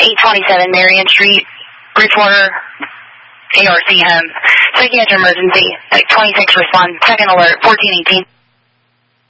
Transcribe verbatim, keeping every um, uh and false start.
eight twenty-seven Marion Street, Bridgewater, A R C home. Psychiatric emergency. Like twenty-six respond. Second alert, fourteen eighteen.